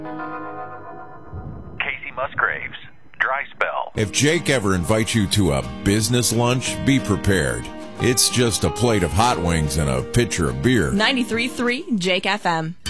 Casey Musgraves, Dry Spell. If Jake ever invites you to a business lunch, be prepared. It's just a plate of hot wings and a pitcher of beer. 93.3 Jake FM.